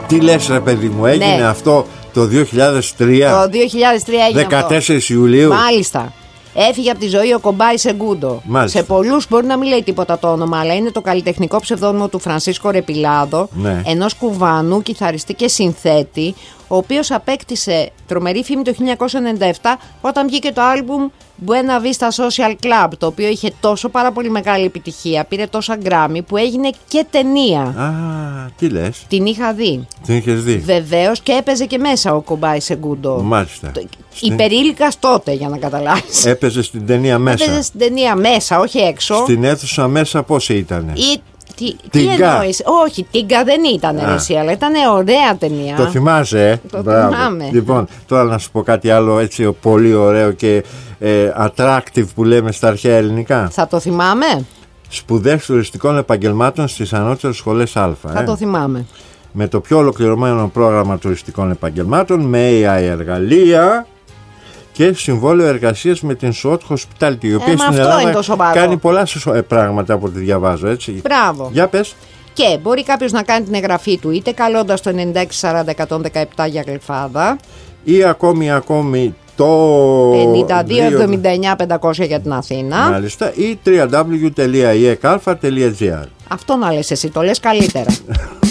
Τι λες ρε παιδί μου, έγινε αυτό το 2003? Το 2003 έγινε 14 Ιουλίου. Μάλιστα. Έφυγε από τη ζωή ο Κομπάι Σεγκούντο. Μάλιστα. Σε πολλούς μπορεί να μην λέει τίποτα το όνομα, αλλά είναι το καλλιτεχνικό ψευδόνυμο του Φρανσίσκο Ρεπιλάδο, ενός Κουβανού κιθαριστή και συνθέτη, ο οποίος απέκτησε τρομερή φήμη το 1997 όταν βγήκε το άλμπουμ Buena Vista Social Club, το οποίο είχε τόσο πάρα πολύ μεγάλη επιτυχία, πήρε τόσα γκράμι που έγινε και ταινία. Α, τι λες? Την είχα δει. Την είχες δει? Βεβαίως, και έπαιζε και μέσα ο Κομπάι Σεγκούντο. Μάλιστα. Υπερήλικας τότε, για να καταλάβεις. Έπαιζε στην ταινία μέσα. Έπαιζε στην ταινία μέσα, όχι έξω. Στην αίθουσα μέσα πώς ήτανε? Τι εννοείς? Όχι, τίγκα δεν ήταν εσύ, αλλά ήταν ωραία ταινία. Το θυμάσαι, Το θυμάμαι. Λοιπόν, τώρα να σου πω κάτι άλλο έτσι πολύ ωραίο και attractive που λέμε στα αρχαία ελληνικά. Θα το θυμάμαι. Σπουδές τουριστικών επαγγελμάτων στις ανώτερες σχολές Α. Θα το θυμάμαι. Με το πιο ολοκληρωμένο πρόγραμμα τουριστικών επαγγελμάτων, με AI εργαλεία και συμβόλαιο εργασίας με την SWOT Hospitality, η οποία στην Ελλάδα κάνει πολλά πράγματα από ό,τι διαβάζω, έτσι. Μπράβο. Για πες. Και μπορεί κάποιος να κάνει την εγγραφή του είτε καλώντας το 9640-117 για Γλυφάδα ή ακόμη το 5279-500 για την Αθήνα. Μάλιστα, ή www.iekαλφα.gr. Αυτό να λες εσύ, το λες καλύτερα.